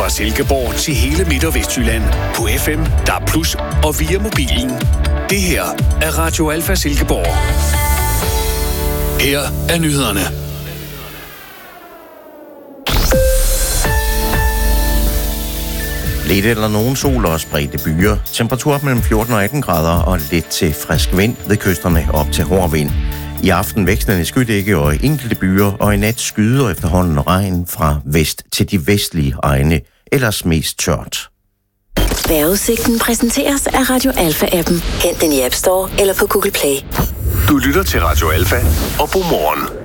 Fra Silkeborg til hele Midt- og Vestjylland. På FM, DAB+, og via mobilen. Det her er Radio Alfa Silkeborg. Her er nyhederne. Lidt eller nogen sol og spredte byer. Temperatur mellem 14 og 18 grader og lidt til frisk vind ved kysterne op til hård vind. I aften vekslende skydække og enkelte byer, og i nat skyder efterhånden regn fra vest til de vestlige egne, ellers mest tørt. Vejrudsigten præsenteres af Radio Alfa-appen. Hent den i App Store eller på Google Play. Du lytter til Radio Alfa, og god morgen.